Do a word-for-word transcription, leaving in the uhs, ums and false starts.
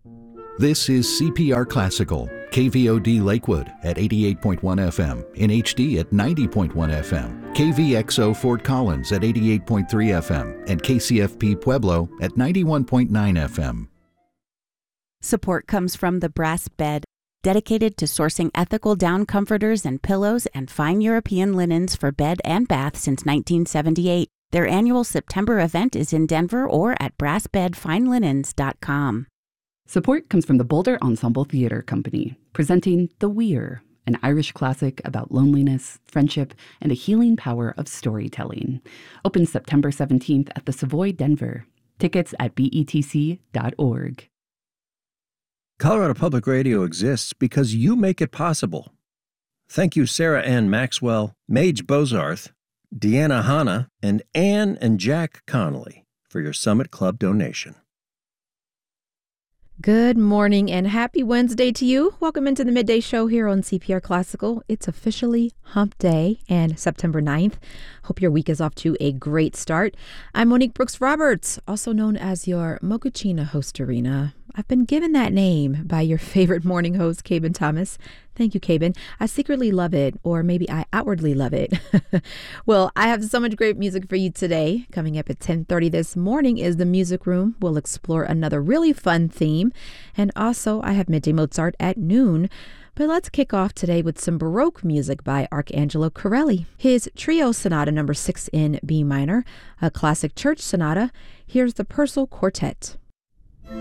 This is C P R Classical, K V O D Lakewood at eighty-eight point one F M, in H D at ninety point one F M, K V X O Fort Collins at eighty-eight point three F M, and K C F P Pueblo at ninety-one point nine F M. Support comes from the Brass Bed, dedicated to sourcing ethical down comforters and pillows and fine European linens for bed and bath since nineteen seventy-eight. Their annual September event is in Denver or at brass bed fine linens dot com. Support comes from the Boulder Ensemble Theatre Company, presenting The Weir, an Irish classic about loneliness, friendship, and the healing power of storytelling. Opens September seventeenth at the Savoy, Denver. Tickets at B E T C dot org. Colorado Public Radio exists because you make it possible. Thank you, Sarah Ann Maxwell, Mage Bozarth, Deanna Hanna, and Ann and Jack Connolly for your Summit Club donation. Good morning and happy Wednesday to you. Welcome into the Midday Show here on C P R Classical. It's officially Hump Day and September ninth. Hope your week is off to a great start. I'm Monique Brooks Roberts, also known as your Mochaccino Hostarina. I've been given that name by your favorite morning host, Cabin Thomas. Thank you, Cabin. I secretly love it, or maybe I outwardly love it. Well, I have so much great music for you today. Coming up at ten thirty this morning is the Music Room. We'll explore another really fun theme. And also, I have Midday Mozart at noon. But let's kick off today with some Baroque music by Arcangelo Corelli. His Trio Sonata number six in B minor, a classic church sonata. Here's the Purcell Quartet.